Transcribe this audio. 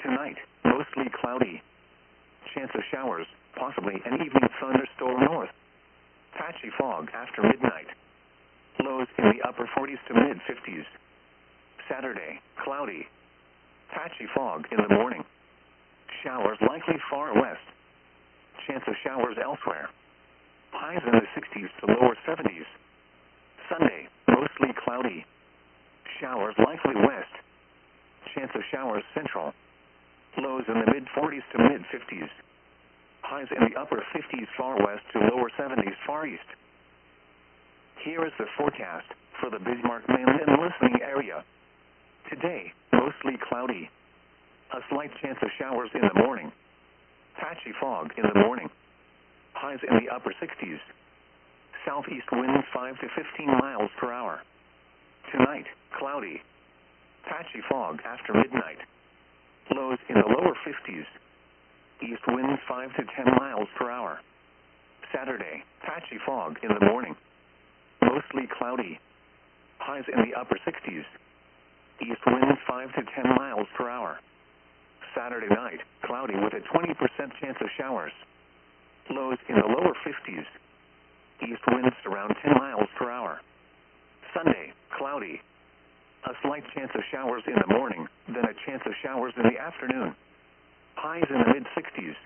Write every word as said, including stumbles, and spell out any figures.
Tonight, mostly cloudy. Chance of showers, possibly an evening thunderstorm north. Patchy fog after midnight. Lows in the upper forties to mid-fifties. Saturday, cloudy. Patchy fog in the morning. Showers likely far west. Chance of showers elsewhere. Highs in the sixties to lower seventies. Sunday, mostly cloudy. Showers likely west. Chance of showers central. Lows in the mid-forties to mid-fifties. Highs in the upper fifties far west to lower seventies far east. Here is the forecast for the Bismarck mainland and listening area. Today, mostly cloudy. A slight chance of showers in the morning. Patchy fog in the morning. Highs in the upper sixties. Southeast winds five to fifteen miles per hour. Tonight, cloudy. Patchy fog after midnight. Lows in the lower fifties. East winds five to ten miles per hour. Saturday, patchy fog in the morning. Mostly cloudy. Highs in the upper sixties. East winds five to ten miles per hour. Saturday night, cloudy with a twenty percent chance of showers. Lows in the lower fifties. East winds around ten miles per hour. Sunday, cloudy. A slight chance of showers in the morning, then a chance of showers in the afternoon. Highs in the mid-sixties.